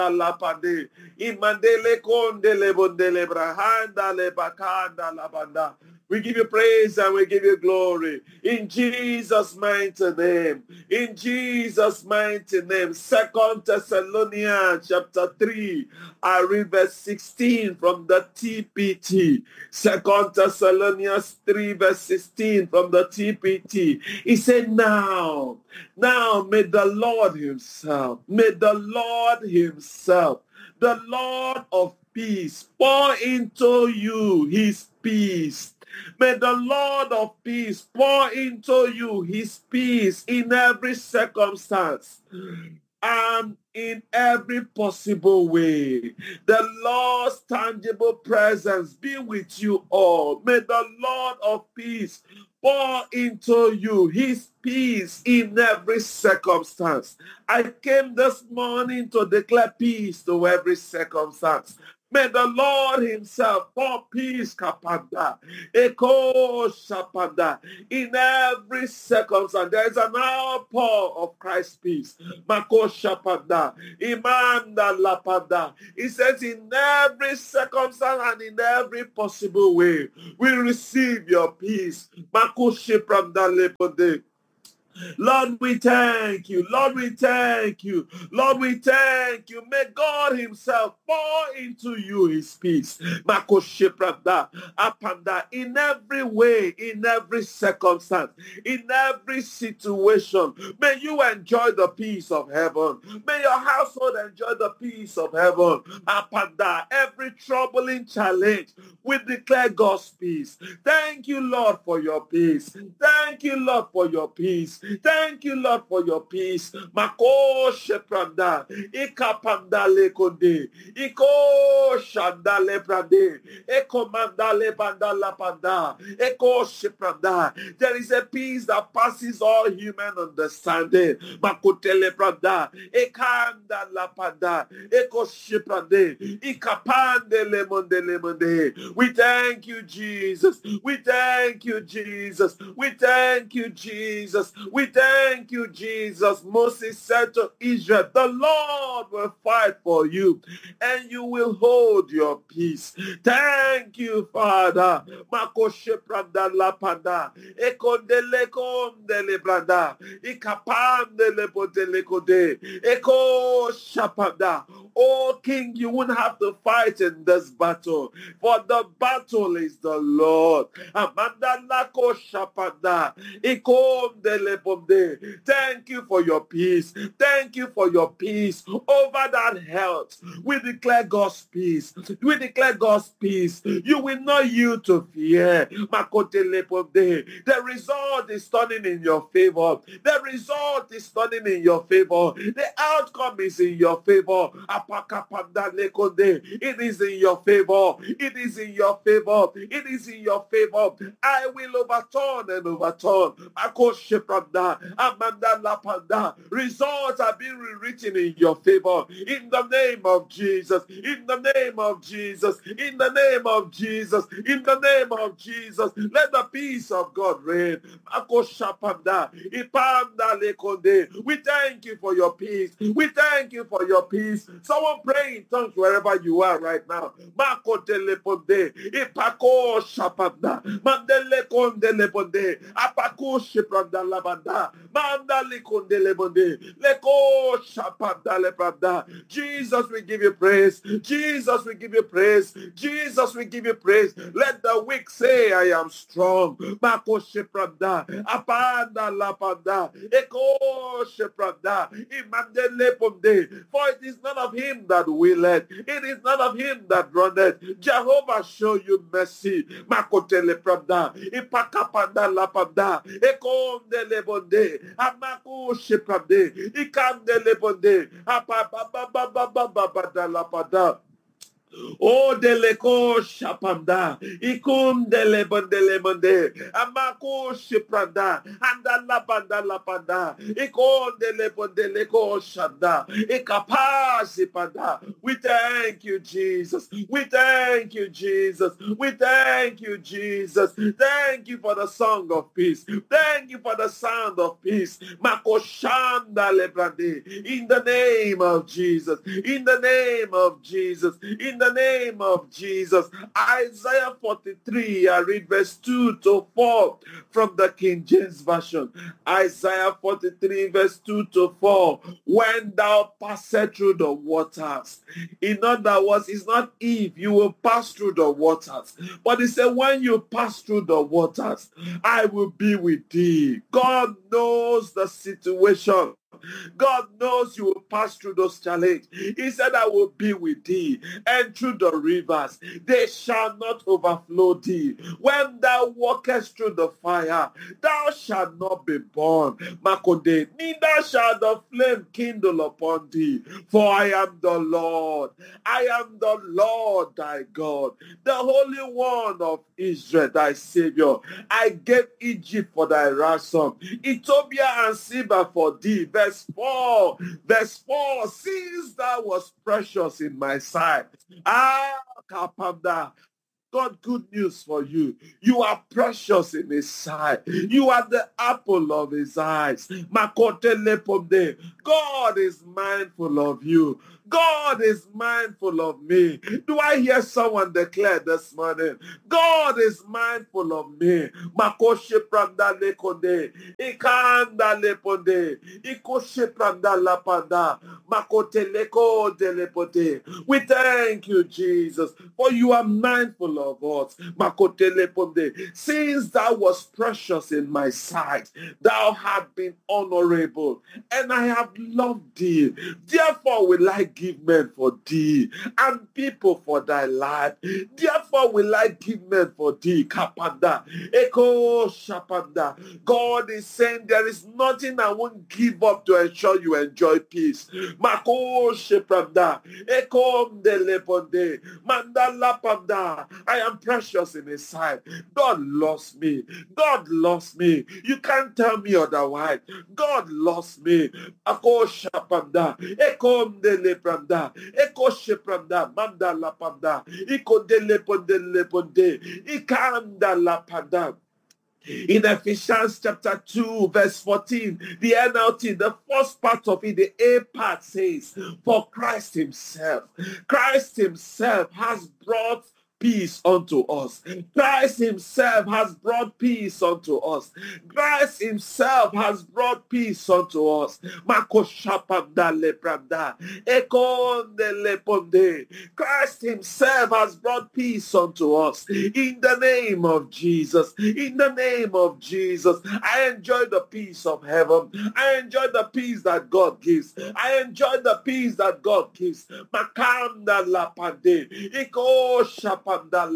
lapade. Imandele kondele bondele brahanda le bakanda labanda. We give you praise and we give you glory. In Jesus' mighty name. In Jesus' mighty name. 2 Thessalonians chapter 3. I read verse 16 from the TPT. 2 Thessalonians 3 verse 16 from the TPT. He said, now may the Lord himself, the Lord of peace, pour into you his peace. May the Lord of peace pour into you his peace in every circumstance and in every possible way. The Lord's tangible presence be with you all. May the Lord of peace pour into you his peace in every circumstance. I came this morning to declare peace to every circumstance. May the Lord himself pour peace, kapanda, eko shapanda, in every circumstance. There is an outpour of Christ's peace. Mako shapanda, imanda lapanda. He says, in every circumstance and in every possible way, we receive your peace. Mako shapanda lepode. Lord, we thank you. Lord, we thank you. Lord, we thank you. May God himself pour into you his peace. Apanda, in every way, in every circumstance, in every situation. May you enjoy the peace of heaven. May your household enjoy the peace of heaven. Apanda, every troubling challenge, we declare God's peace. Thank you, Lord, for your peace. Thank you, Lord, for your peace. Thank you, Lord, for your peace. Mako shepranda, ikapanda lekonde, iko shanda leprande, eko manda lebanda lapanda, eko shepranda. There is a peace that passes all human understanding. Makote lepranda, ekanda lapanda, eko sheprande, ikapande lemonde lemonde. We thank you, Jesus. We thank you, Jesus. We thank you, Jesus. We thank you, Jesus. Moses said to Israel, the Lord will fight for you and you will hold your peace. Thank you, Father. Makoshe pranda lapanda, ekondele kondele branda, ikapandele potele kode, eko shapanda. Oh, King, you wouldn't have to fight in this battle, for the battle is the Lord. Amanda lako shapanda, ikondele pomde. Thank you for your peace. Thank you for your peace over that health. We declare God's peace. We declare God's peace. You will not yield to fear. Makotele pomde. The result is turning in your favor. The result is turning in your favor. The outcome is in your favor. It is in your favor. It is in your favor. It is in your favor. I will overturn and overturn. Results are being rewritten in your favor. In the name of Jesus. In the name of Jesus. In the name of Jesus. In the name of Jesus. Let the peace of God reign. We thank you for your peace. We thank you for your peace. Someone pray in tongues wherever you are right now. Mako teleponde, ipako shapanda, mandele konde lebonde, apako shipranda labanda, mandali konde lebonde, leko shapanda lebranda. Jesus, we give you praise. Jesus, we give you praise. Jesus, we give you praise. Let the weak say, I am strong. Mako shipranda, apanda lapanda, eko shipranda, imandele ponde. For it is none of him that willeth. It is none of him that runneth. Jehovah show you mercy. Makotele prada. Ipakapanda lapanda. Ekonde lebonde. Amaku shiprade. Ikande lebonde. Apababababababada lapada. O deleko shapanda, ikum delebandele mande, amako shipranda, anda lapanda lapanda, ikon delebandeleko shanda, ikapasi panda. We thank you, Jesus. We thank you, Jesus. We thank you, Jesus. Thank you for the song of peace. Thank you for the sound of peace. Makoshanda lebrande. In the name of Jesus. In the name of Jesus. In the name of Jesus. Isaiah 43, I read verse 2 to 4 from the King James Version. Isaiah 43 verse 2 to 4. When thou passest through the waters. In other words, it's not if you will pass through the waters. But he said, when you pass through the waters, I will be with thee. God knows the situation. God knows you will pass through those challenges. He said, I will be with thee, and through the rivers, they shall not overflow thee. When thou walkest through the fire, thou shalt not be burned. Makode, neither shall the flame kindle upon thee. For I am the Lord. I am the Lord thy God, the Holy One of Israel, thy Savior. I gave Egypt for thy ransom, Ethiopia and Seba for thee. Verse 4. Verse 4. Since thou was precious in my sight. Kapanda. God, good news for you. You are precious in his sight. You are the apple of his eyes. Makotelepomde. God is mindful of you. God is mindful of me. Do I hear someone declare this morning? God is mindful of me. Makoshe pranda lekonde. Ikanda leponde. Ikoshe pranda lapanda. Makoteleko delepote. We thank you, Jesus, for you are mindful of us. Makoteleponde. Since thou was precious in my sight, thou hast been honorable, and I have loved thee. Therefore will I give men for thee, and people for thy life. Therefore will I give men for thee. Kapanda. Eko shapanda. God is saying there is nothing I won't give up to ensure you enjoy peace. Mako shepranda. Eko ndeleponde. Mandala panda. I am precious in his sight. God loves me. God loves me. You can't tell me otherwise. God loves me. Ako shapanda. Eko ndelepranda. Eko shepranda. Mandala panda. Iko deleponde leponde. Ikanda la panda. In Ephesians chapter 2 verse 14, the NLT, the first part of it, the A part says, for Christ himself has brought peace unto us. Christ himself has brought peace unto us. Christ himself has brought peace unto us. Christ himself has brought peace unto us. In the name of Jesus. In the name of Jesus. I enjoy the peace of heaven. I enjoy the peace that God gives. I enjoy the peace that God gives. Makanda lapande. Iko shapa.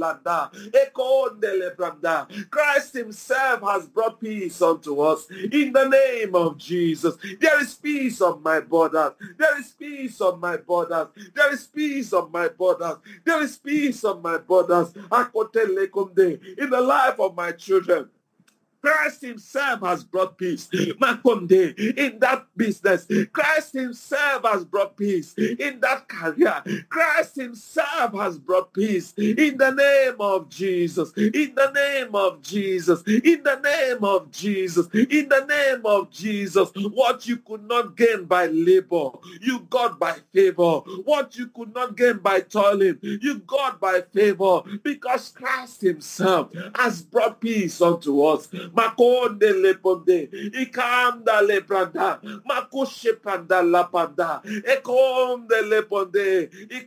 Christ himself has brought peace unto us. In the name of Jesus, there is peace on my borders. There is peace on my borders. There is peace on my borders. There is peace on my borders. In the life of my children, Christ himself has brought peace. Makonde, in that business, Christ himself has brought peace. In that career, Christ himself has brought peace. In the name of Jesus. In the name of Jesus. In the name of Jesus. In the name of Jesus. What you could not gain by labor, you got by favor. What you could not gain by toiling, you got by favor. Because Christ himself has brought peace unto us. Makonde leponde, ikanda lepranda, makushe panda lapanda, ekonde leponde,